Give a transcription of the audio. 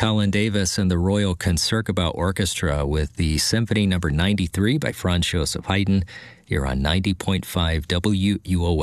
Colin Davis and the Royal Concertgebouw Orchestra with the Symphony No. 93 by Franz Joseph Haydn here on 90.5 WUOL.